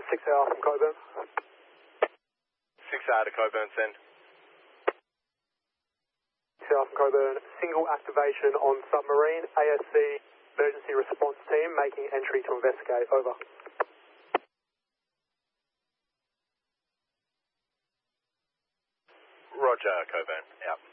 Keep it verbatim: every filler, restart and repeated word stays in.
six A R from Coburn. six A R to Coburn, send. six A R from Coburn, single activation on submarine, A S C emergency response team making entry to investigate, over. Roger, Coburn, out.